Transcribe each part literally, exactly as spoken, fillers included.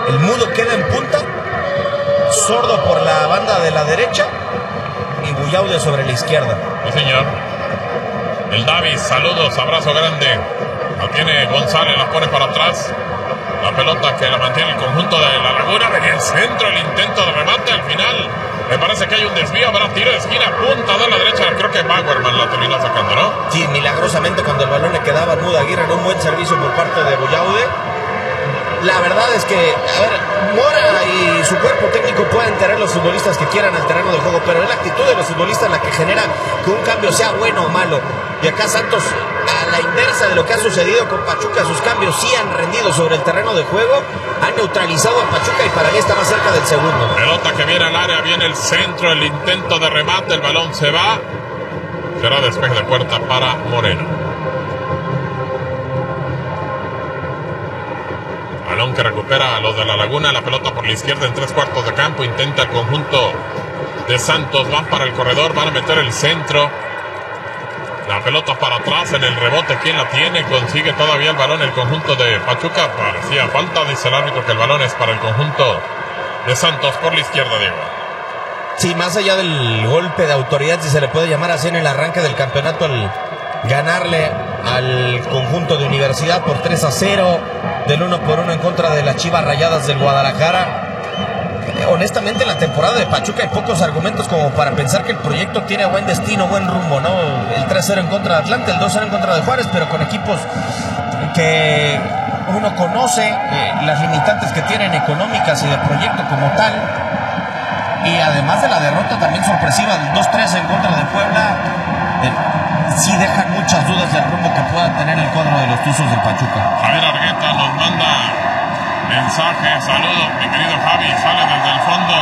El Mudo queda en punta, Sordo por la banda de la derecha y Buyaude sobre la izquierda. Sí, señor. El Davis, saludos, abrazo grande. La tiene González, la pone para atrás. La pelota que la mantiene el conjunto de La Laguna. Venía el centro, el intento de remate al final. Me parece que hay un desvío, habrá tiro de esquina, punta de la derecha. Creo que Bauerman la terminó sacando, ¿no? Sí, milagrosamente cuando el balón le quedaba al Mudo Aguirre en un buen servicio por parte de Buyaude. La verdad es que, a ver, Mora y su cuerpo técnico pueden tener los futbolistas que quieran al terreno del juego, pero es la actitud de los futbolistas la que genera que un cambio sea bueno o malo. Y acá Santos, a la inversa de lo que ha sucedido con Pachuca, sus cambios sí han rendido sobre el terreno de juego, han neutralizado a Pachuca y para mí está más cerca del segundo. Pelota que viene al área, viene el centro, el intento de remate, el balón se va. Será despeje de puerta para Moreno. Balón que recupera a los de La Laguna, la pelota por la izquierda en tres cuartos de campo, intenta el conjunto de Santos, van para el corredor, van a meter el centro, la pelota para atrás en el rebote, ¿quién la tiene? Consigue todavía el balón el conjunto de Pachuca, parecía falta, dice el árbitro que el balón es para el conjunto de Santos por la izquierda, Diego. Sí, más allá del golpe de autoridad, si se le puede llamar así en el arranque del campeonato, al ganarle al conjunto de Universidad por tres a cero, del uno por uno en contra de las Chivas Rayadas del Guadalajara. Honestamente, en la temporada de Pachuca hay pocos argumentos como para pensar que el proyecto tiene buen destino, buen rumbo, ¿no? El tres cero en contra de Atlante, el dos cero en contra de Juárez, pero con equipos que uno conoce, eh, las limitantes que tienen económicas y de proyecto como tal. Y además de la derrota también sorpresiva del dos tres en contra de Puebla, eh, sí dejan muchas dudas del rumbo que pueda tener el cuadro de los Tuzos del Pachuca. Javier Argueta nos manda mensaje, saludos, mi querido Javi, sale desde el fondo.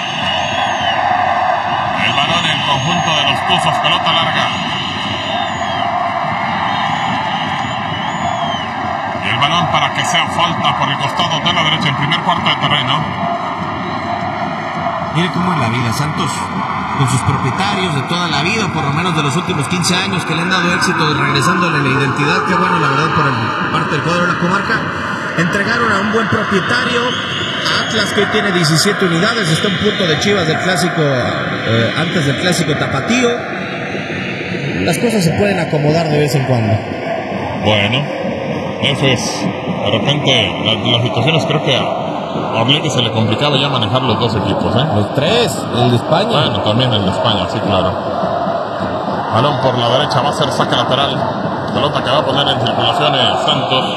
El balón en conjunto de los Tuzos, pelota larga. Y el balón para que sea falta por el costado de la derecha en primer cuarto de terreno. Mire cómo es la vida, Santos, con sus propietarios de toda la vida, por lo menos de los últimos quince años, que le han dado éxito regresándole la identidad. Qué bueno, la verdad, por el, parte del cuadro de la comarca. Entregaron a un buen propietario, a Atlas, que hoy tiene diecisiete unidades, está a un punto de Chivas del clásico, eh, antes del clásico tapatío. Las cosas se pueden acomodar de vez en cuando. Bueno, eso es, de repente, las, las situaciones creo que a Orlegui se le complicaba ya manejar los dos equipos, ¿eh? Los tres, el de España. Bueno, también el de España, sí, claro. Balón por la derecha, va a ser saque lateral. Pelota que va a poner en circulación el Santos.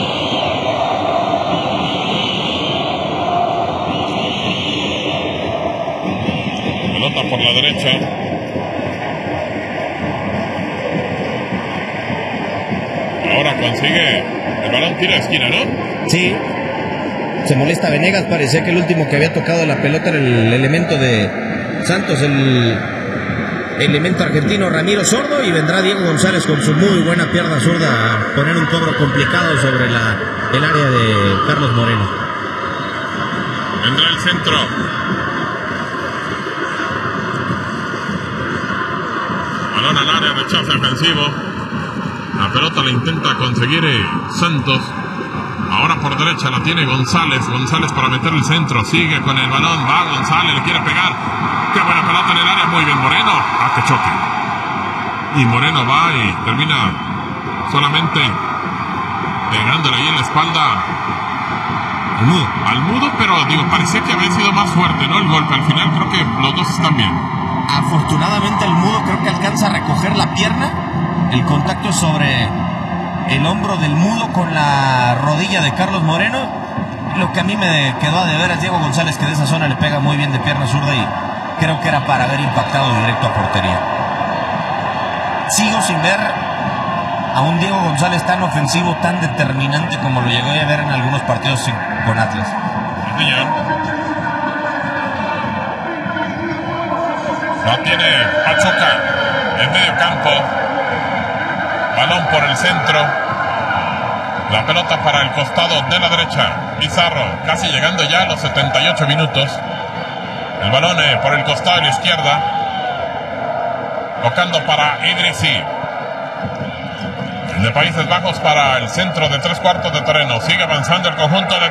Pelota por la derecha. Ahora consigue el balón, tira de esquina, ¿no? Sí. Se molesta Venegas, parecía que el último que había tocado la pelota era el elemento de Santos, el elemento argentino Ramiro Sordo, y vendrá Diego González con su muy buena pierna zurda a poner un cobro complicado sobre la, el área de Carlos Moreno. Vendrá el centro. Balón al área, rechazo ofensivo. La pelota la intenta conseguir eh, Santos. Ahora por derecha la tiene González. González para meter el centro. Sigue con el balón. Va González, le quiere pegar. Qué buena pelota en el área. Muy bien Moreno. Ah, que choque. Y Moreno va y termina solamente pegándole ahí en la espalda al Mudo. Al Mudo, pero digo, parecía que había sido más fuerte, ¿no? El golpe. Al final creo que los dos están bien. Afortunadamente el Mudo creo que alcanza a recoger la pierna. El contacto es sobre el hombro del Mudo con la rodilla de Carlos Moreno. Lo que a mí me quedó a deber es Diego González, que de esa zona le pega muy bien de pierna zurda y creo que era para haber impactado directo a portería. Sigo sin ver a un Diego González tan ofensivo, tan determinante como lo llegó a ver en algunos partidos con Atlas. La tiene Pachuca en medio campo. Balón por el centro. La pelota para el costado de la derecha. Pizarro casi llegando ya a los setenta y ocho minutos. El balón eh, por el costado de la izquierda. Tocando para Idrissi. De Países Bajos para el centro de tres cuartos de terreno. Sigue avanzando el conjunto de